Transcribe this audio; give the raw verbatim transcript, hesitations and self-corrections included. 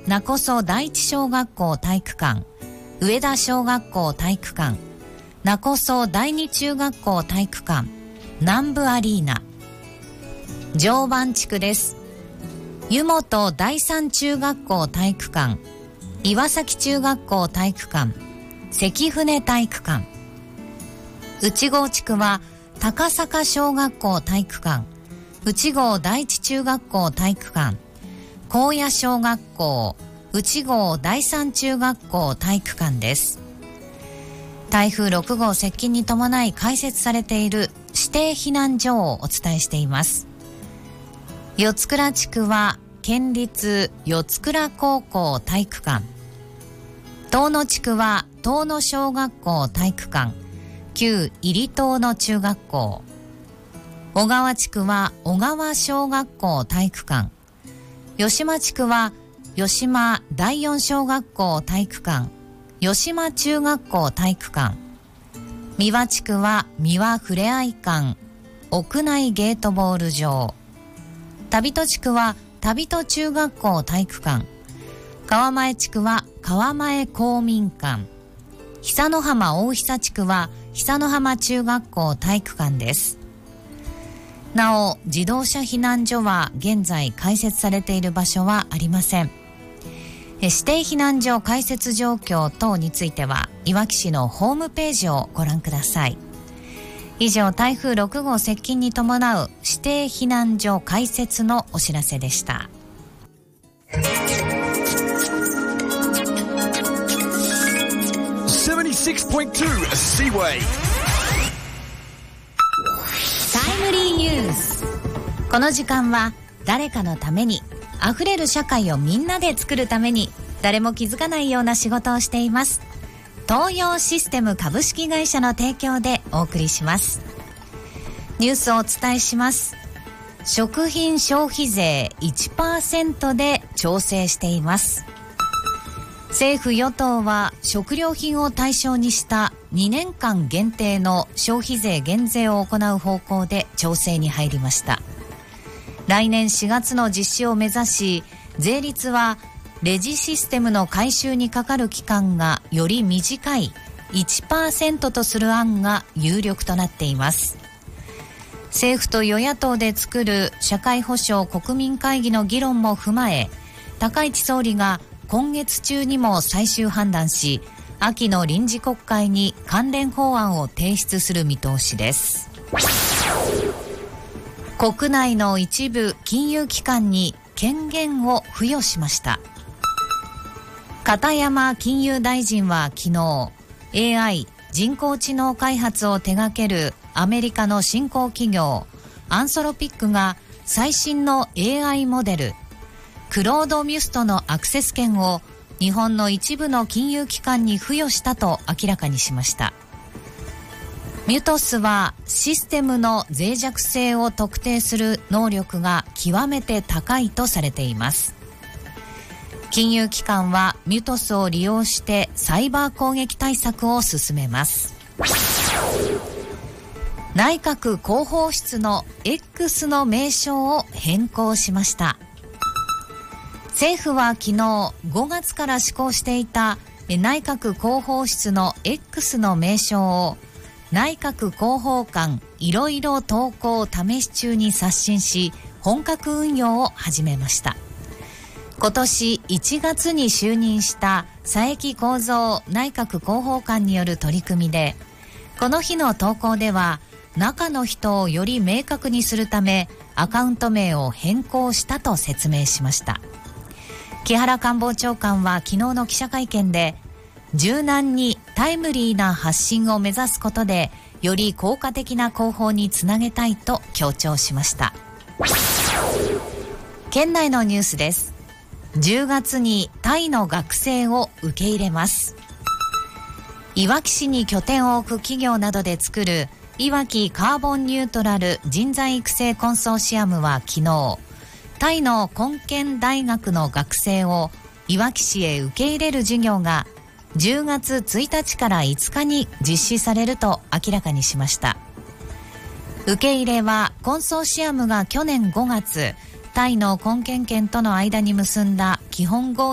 名古屋第一小学校体育館、上田小学校体育館、名古屋第二中学校体育館、南部アリーナ。常磐地区です。湯本第三中学校体育館、岩崎中学校体育館、関船体育館。内郷地区は高坂小学校体育館、内郷第一中学校体育館、高野小学校、内郷第三中学校体育館です。台風ろく号接近に伴い開設されている指定避難所をお伝えしています。四倉地区は県立四倉高校体育館、遠野地区は遠野小学校体育館、旧入遠野中学校、小川地区は小川小学校体育館、吉間地区は吉間第四小学校体育館、吉間中学校体育館、三輪地区は三輪ふれあい館、屋内ゲートボール場、旅戸地区は旅戸中学校体育館、川前地区は川前公民館、久の浜大久地区は久の浜中学校体育館です。なお、自動車避難所は現在開設されている場所はありません。指定避難所開設状況等についてはいわき市のホームページをご覧ください。以上、台風ろく号接近に伴う指定避難所開設のお知らせでした。 ななじゅうろくてんに Seaway タイムリーニュース。この時間は誰かのために、あふれる社会をみんなで作るために、誰も気づかないような仕事をしています。東洋システム株式会社の提供でお送りします。ニュースをお伝えします。食品消費税 いちパーセント で調整しています。政府与党は食料品を対象にしたにねんかん限定の消費税減税を行う方向で調整に入りました。来年しがつの実施を目指し、税率はレジシステムの改修にかかる期間がより短い いちパーセント とする案が有力となっています。政府と与野党で作る社会保障国民会議の議論も踏まえ、高市総理が今月中にも最終判断し、秋の臨時国会に関連法案を提出する見通しです。国内の一部金融機関に権限を付与しました。片山金融大臣は昨日、エーアイ 人工知能開発を手掛けるアメリカの新興企業アンソロピックが最新の エーアイ モデルクロードミュストのアクセス権を日本の一部の金融機関に付与したと明らかにしました。ミュトスはシステムの脆弱性を特定する能力が極めて高いとされています。金融機関はミュトスを利用してサイバー攻撃対策を進めます。内閣広報室の X の名称を変更しました。政府は昨日ごがつから施行していた内閣広報室の X の名称を内閣広報官いろいろ投稿試し中に刷新し、本格運用を始めました。今年いちがつに就任した佐伯幸三内閣広報官による取り組みで、この日の投稿では中の人をより明確にするためアカウント名を変更したと説明しました。木原官房長官は昨日の記者会見で、柔軟にタイムリーな発信を目指すことでより効果的な広報につなげたいと強調しました。県内のニュースです。じゅうがつにタイの学生を受け入れます。いわき市に拠点を置く企業などで作るいわきカーボンニュートラル人材育成コンソーシアムは昨日、タイの根建大学の学生をいわき市へ受け入れる事業がじゅうがつついたちからいつかに実施されると明らかにしました。受け入れはコンソーシアムが去年ごがつタイの根建県との間に結んだ基本合意